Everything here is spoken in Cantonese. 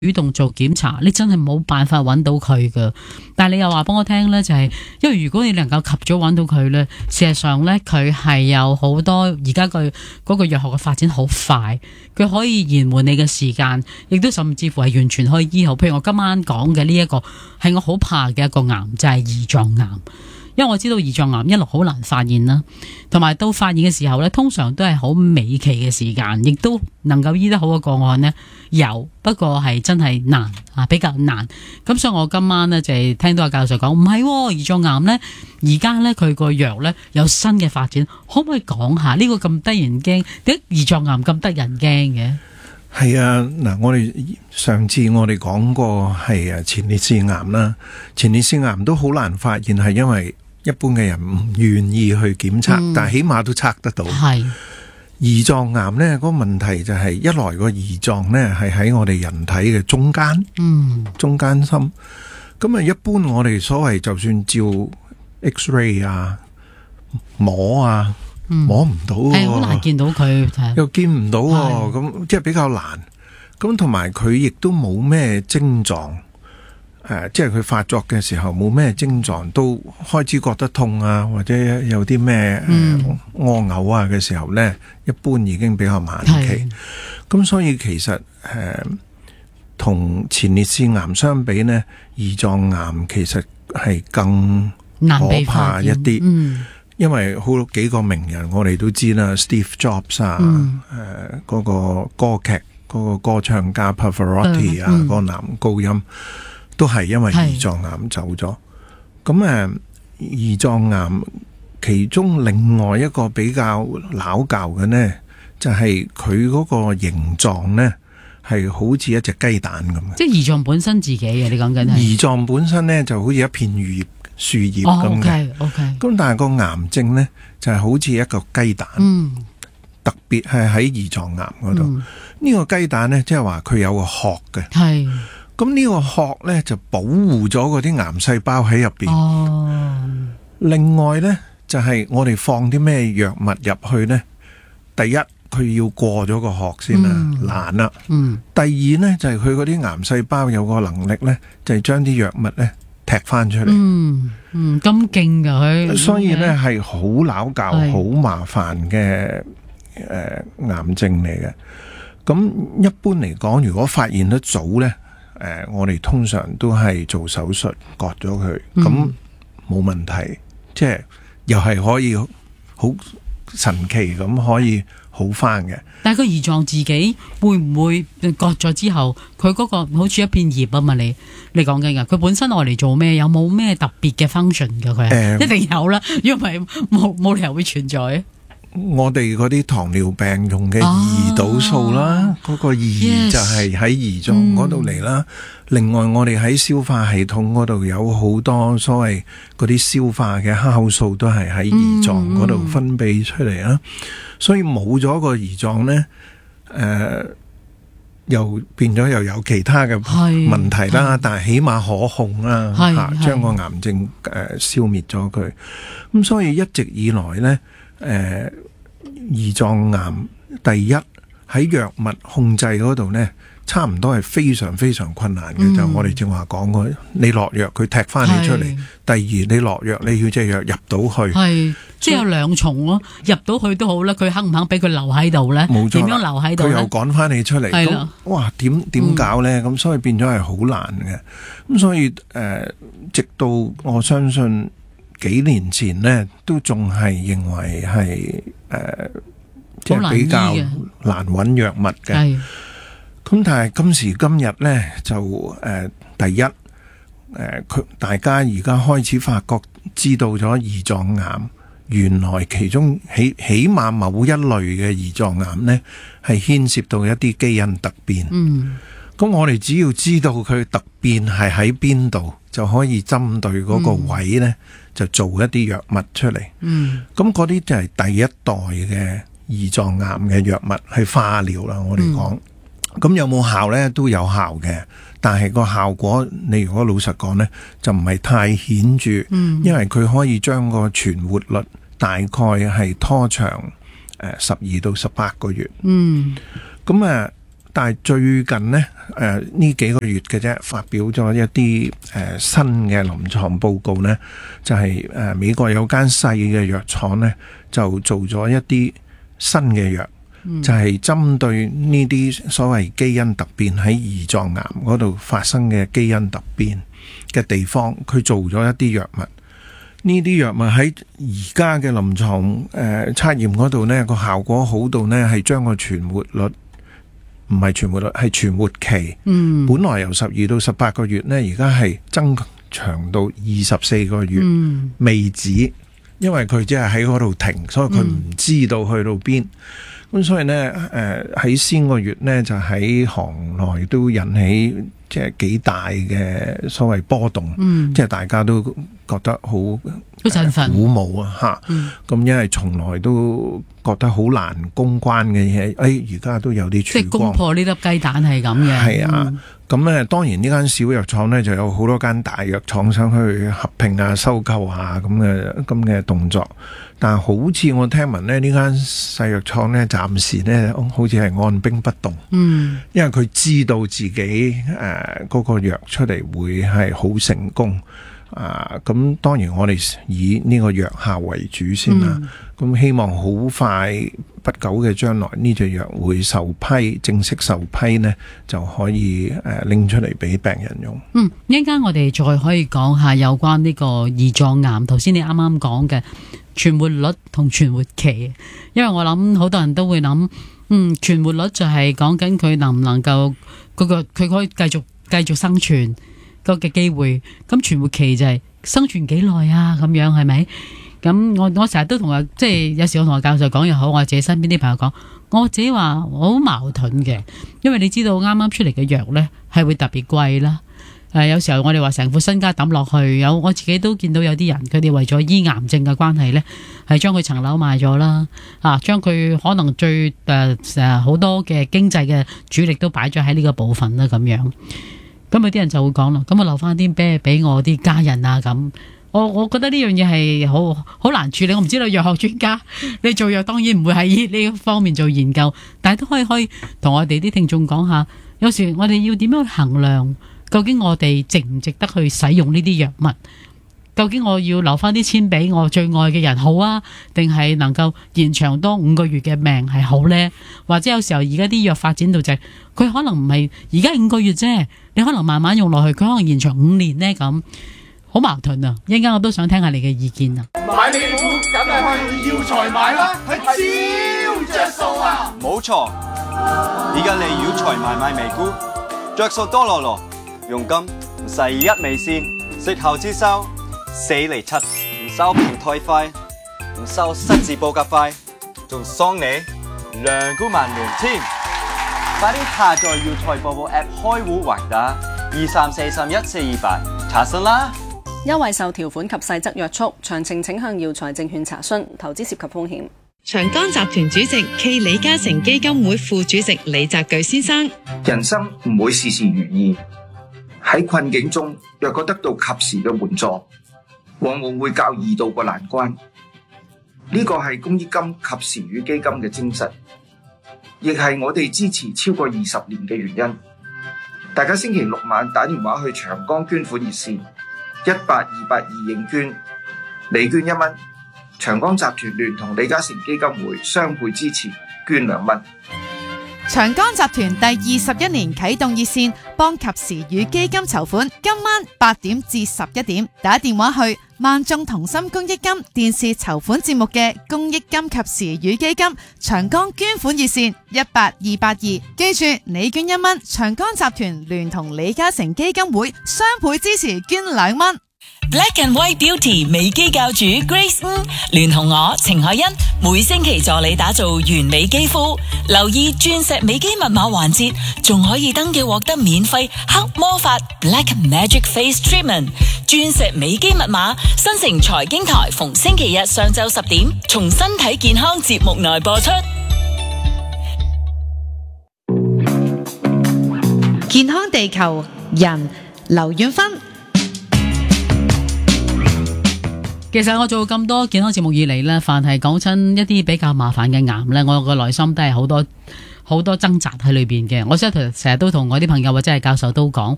主動做檢查，你真係冇辦法揾到佢噶。但係你又話俾我聽呢，就係因為如果你能夠及早揾到佢呢，事實上呢，佢係有好多而家佢嗰個藥學嘅發展好快，佢可以延緩你嘅時間，亦都甚至乎係完全可以醫好。譬如我今晚講嘅呢一個係我好怕嘅一個癌，就係胰臟癌。因為我知道胰臟癌一路好難發現啦，同埋到發現嘅時候呢，通常都係好尾期嘅時間，亦都能夠醫得好嘅個案呢，有，不過係真係難啊，比較難。咁所以我今晚呢，就係聽到阿教授講，唔係胰臟癌呢，而家呢，佢個藥呢有新嘅發展，可唔可以講下呢個咁得人驚？點解胰臟癌咁得人驚嘅？ 係啊，嗱，我哋上次我哋講過係前列腺癌啦，前列腺癌都好難發現，係因為一般嘅人唔願意去檢測，但係起碼都測得到。係胰臟癌呢個問題就係一來個胰臟呢係喺我哋人體嘅中間，中間心。咁啊，一般我哋所謂就算照 X-ray 啊、摸啊。摸唔到，係好難見到佢， 又見唔到，咁即係比較難。咁同埋佢亦都冇咩症狀，即係佢發作嘅時候冇咩症狀，都開始覺得痛啊，或者有啲咩屙嘔啊嘅時候呢，一般已經比較晚期。咁所以其實同前列腺癌相比呢，胰臟癌其實係更可怕一啲。因為好幾個名人我哋都知啦 ，Steve Jobs 啊，嗰個歌劇嗰個歌唱家 Pavarotti 啊，嗰個男高音都係因為胰臟癌走咗。咁胰臟癌其中另外一個比較拗教嘅呢，就係佢嗰個形狀呢係好似一隻雞蛋咁。即係胰臟本身自己嘅，你講緊係？ 胰臟本身呢就好似一片樹葉咁嘅，咁但係個癌症呢就係好似一個雞蛋，特別係喺胰臟癌嗰度。呢個雞蛋呢，即係話佢有個殼嘅，咁呢個殼呢就保護咗嗰啲癌細胞喺入邊。另外呢，就係我哋放啲咩藥物入去呢？第一，佢要過咗個殼先啦，難啦。第二呢，就係佢嗰啲癌細胞有個能力呢，就係將啲藥物呢踢翻出嚟， 咁勁噶佢， 所以咧係好拗教、好麻煩嘅癌症嚟嘅。咁一般嚟講，如果發現得早咧，我哋通常都係做手術割咗佢，咁冇問題，即係又係可以好神奇咁可以好翻嘅。 但係個胰臟自己會唔會割咗之後，佢嗰個好似一片葉啊嘛？你講緊噶，佢本身愛嚟做咩？有冇咩特別嘅 function 噶？佢一定有啦，如果唔係冇理由會存在。 我哋嗰啲糖尿病用嘅胰島素啦，嗰個胰就係喺胰臟嗰度嚟啦。另外，我哋喺消化系統嗰度有好多所謂嗰啲消化嘅酵素都係喺胰臟嗰度分泌出嚟啦。所以冇咗個胰臟呢，又變咗又有其他嘅問題啦。但係起碼可控啦，將個癌症消滅咗佢。咁所以一直以來呢，胰臟癌第一喺藥物控制嗰度呢，差唔多係非常非常困難嘅。就我哋正話講過，你落藥佢踢翻你出嚟。第二，你落藥你要隻藥入到去， 即係有兩重咯。入到去都好啦，佢肯唔肯俾佢留喺度呢？冇錯，點樣留喺度？ 佢又趕翻你出嚟。咁哇，點搞呢？咁所以變咗係好難嘅。咁所以直到我相信幾年前呢，都仲係認為係即係比較難揾藥物嘅。咁但係今時今日呢，就第一大家而家開始發覺知道咗胰臟癌原來其中起碼某一類嘅胰臟癌呢，係牽涉到一啲基因突變。咁我哋只要知道佢突變係喺邊度，就可以針對嗰個位呢，就做一啲藥物出嚟。咁嗰啲就係第一代嘅胰臟癌嘅藥物，係化療啦。我哋講，咁有冇效呢？都有效嘅，但係個效果你如果老實講呢，就唔係太顯著，因為佢可以將個存活率大概係拖長12到18個月。咁但係最近呢，呢幾個月嘅啫，發表咗一啲新嘅臨床報告呢，就係美國有間細嘅藥廠呢，就做咗一啲新嘅藥，就係針對呢啲所謂基因突變喺胰臟癌嗰度發生嘅基因突變嘅地方，佢做咗一啲藥物。呢啲藥物喺而家嘅臨床測驗嗰度呢，個效果好到呢，係將個存活率，唔係存活率，係存活期，本來由12到18個月呢，而家係增長到24個月，未止，因為佢只係喺嗰度停，所以佢唔知道去到邊。咁所以呢，喺先個月呢，就喺行內都引起即係幾大嘅所謂波動，即係大家都覺得好振奮鼓舞啊嚇。咁因為從來都覺得好難攻關嘅嘢，而家都有啲曙光，即係攻破呢粒雞蛋係咁嘅。係啊，咁咧當然呢間小藥廠呢，就有好多間大藥廠想去合併啊、收購啊咁嘅動作。但係好似我聽聞呢，呢間細藥廠呢，暫時呢好似係按兵不動，因為佢知道自己嗰個藥出嚟會係好成功。咁當然我哋以呢個藥效為主先啦。咁希望好快不久嘅將來呢隻藥會受批，正式受批呢，就可以拎出嚟俾病人用。 一陣間我哋再可以講下有關呢個胰臟癌。頭先你啱啱講嘅存活率同存活期，因為我諗好多人都會諗，存活率就係講緊佢能唔能夠佢可以繼續生存個嘅機會，咁存活期就係生存幾耐啊？咁樣係咪？咁我成日都同即係有時我同我教授講又好，我自己身邊啲朋友講，我自己話我好矛盾嘅，因為你知道啱啱出嚟嘅藥呢係會特別貴啦。有時候我哋話成副身家抌落去，我自己都見到有啲人佢哋為咗醫癌症嘅關係呢，係將佢層樓賣咗啦，將佢可能最好多嘅經濟嘅主力都擺咗喺呢個部分啦咁樣。咁有啲人就會講啦，咁我留翻啲俾我啲家人啊咁。我覺得呢樣嘢係好難處理。我唔知道藥學專家，你做藥當然唔會喺呢方面做研究，但係都可以同我哋啲聽眾講下，有時我哋要點樣去衡量，究竟我哋值唔值得去使用呢啲藥物？究竟我要留翻啲錢俾我最愛嘅人好啊，定係能夠延長多5個月嘅命係好呢？或者有時候而家啲藥發展到就係佢可能唔係而家5個月啫，你可能慢慢用落去，佢可能延長5年呢，咁好矛盾啊！一陣間我都想聽下你嘅意見啊！ 買美股梗係去耀才買啦，係超着數啊！ 冇錯，而家嚟耀才買美股，着數多羅羅，佣金唔使1美仙，息後之收4厘7，唔收平台費，唔收失字報價費，仲送你2股萬元添！快啲下載耀才報報 App 開戶橫打23431428查詢啦！ 優惠受條款及細則約束，詳情請向耀才證券查詢。投資涉及風險。 長江集團主席暨李嘉誠基金會副主席李澤鉅先生： 人生唔會事事如意，喺困境中若果得到及時嘅援助，往往會較易渡過難關。呢個係公益金及時雨基金嘅精神，亦係我哋支持超過20年嘅原因。大家星期六晚打電話去長江捐款熱線18282認捐，你捐1蚊，長江集團聯同李嘉誠基金會雙倍支持，捐2蚊。 長江集團第21年啟動熱線，幫及時雨基金籌款。今晚8點至11點，打電話去萬眾同心公益金電視籌款節目嘅公益金及時雨基金長江捐款熱線18282。記住，你捐1蚊，長江集團聯同李嘉誠基金會雙倍支持，捐2蚊。 Black and White Beauty 美肌教主 Grace 聯同我程海欣每星期助你打造完美肌膚，留意鑽石美肌密碼環節，仲可以登記獲得免費黑魔法 Black Magic Face Treatment。鑽石美肌密碼新城財經台逢星期日上晝10點從身體健康節目內播出。 健康地球人劉遠芬。 其實我做咁多健康節目以嚟呢，凡係講親一啲比較麻煩嘅癌呢，我個內心都係好好多掙扎喺裏邊嘅。我成日都同我啲朋友或者係教授都講，